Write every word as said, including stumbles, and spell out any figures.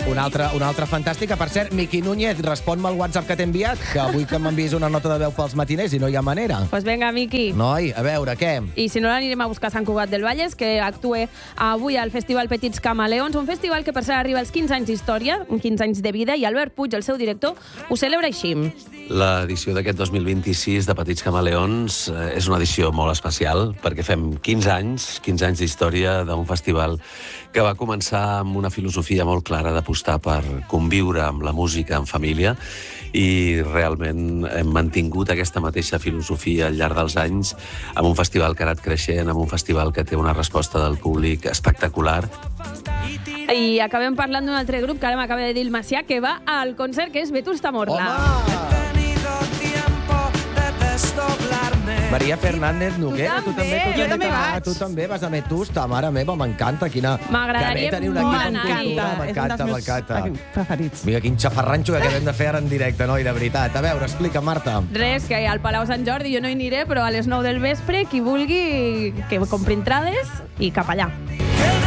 Una altra, una altra fantàstica. Per cert, Miqui Núñez, respon-me al WhatsApp que t'he enviat, que avui que m'envies una nota de veu pels matiners i no hi ha manera. Pues venga, Miqui. Noi, a veure, què? I si no, l'anirem a buscar a Sant Cugat del Vallès, que actue avui al Festival Petits Camaleons, un festival que per cert arriba als quinze anys d'història, quinze anys de vida, i Albert Puig, el seu director, ho celebra així. L'edició d'aquest dos mil vint-i-sis de Petits Camaleons eh, és una edició molt especial, perquè fem quinze anys, quinze anys d'història d'un festival que va començar amb una filosofia molt clara d'apostar per conviure amb la música en família, i realment hem mantingut aquesta mateixa filosofia al llarg dels anys amb un festival que ha anat creixent, amb un festival que té una resposta del públic espectacular. I acabem parlant d'un altre grup que ara m'acaba de dir el Macià, que va al concert, que és Vetusta Morla. Home! Maria Fernández Noguera, tu també, tu jo també, també vaig. tu també vas a Vetusta, mare meva, m'encanta, quina... M'agradaria que bé tenir un equip en molt cultura, anar-hi. m'encanta, m'encanta. preferits. Mira, quin xafarranxo que acabem de fer ara en directe, noi, de veritat. A veure, explica, Marta. Res, que al Palau Sant Jordi jo no hi aniré, però a les nou del vespre, qui vulgui que compri entrades i cap allà.